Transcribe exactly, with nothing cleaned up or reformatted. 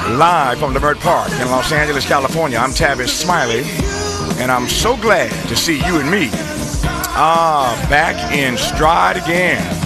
Live from Levert Park in Los Angeles, California. I'm Tavis Smiley, and I'm so glad to see you and me ah back in stride again.